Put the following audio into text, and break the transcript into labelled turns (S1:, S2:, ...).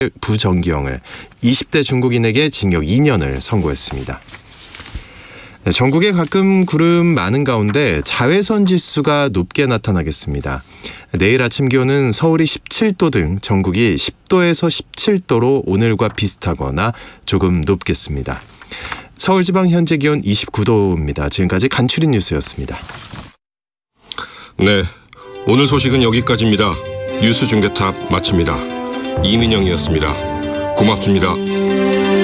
S1: 부정경을 20대 중국인에게 징역 2년을 선고했습니다. 네, 전국에 가끔 구름 많은 가운데 자외선 지수가 높게 나타나겠습니다. 내일 아침 기온은 서울이 17도 등 전국이 10도에서 17도로 오늘과 비슷하거나 조금 높겠습니다. 서울지방 현재 기온 29도입니다. 지금까지 간추린 뉴스였습니다.
S2: 네, 오늘 소식은 여기까지입니다. 뉴스 중계탑 마칩니다. 이민영이었습니다. 고맙습니다.